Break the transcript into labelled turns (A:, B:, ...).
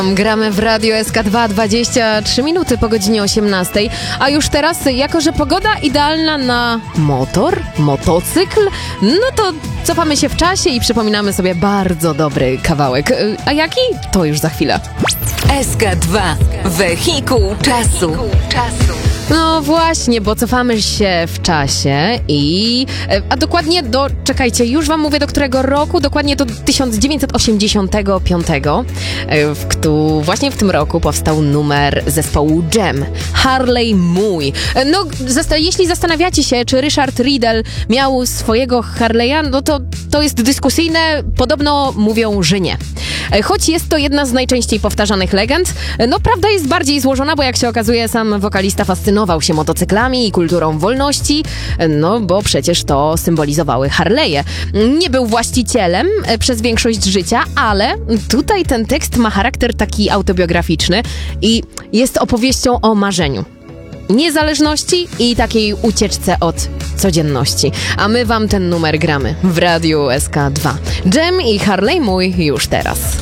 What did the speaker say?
A: Gramy w Radio SK2 23 minuty po godzinie 18, a już teraz, jako że pogoda idealna na motocykl, no to cofamy się w czasie i przypominamy sobie bardzo dobry kawałek. A jaki? To już za chwilę.
B: SK2, wehikuł czasu.
A: No właśnie, bo cofamy się w czasie a dokładnie czekajcie, już wam mówię do którego roku, dokładnie do 1985, właśnie w tym roku powstał numer zespołu Jam, Harley Mój. No, jeśli zastanawiacie się, czy Richard Riddle miał swojego Harley'a, no to jest dyskusyjne, podobno mówią, że nie. Choć jest to jedna z najczęściej powtarzanych legend, no prawda jest bardziej złożona, bo jak się okazuje, sam wokalista fascynował się motocyklami i kulturą wolności, no bo przecież to symbolizowały Harley'e. Nie był właścicielem przez większość życia, ale tutaj ten tekst ma charakter taki autobiograficzny i jest opowieścią o marzeniu, niezależności i takiej ucieczce od codzienności. A my wam ten numer gramy w Radiu SK2. Jam i Harley Mój już teraz.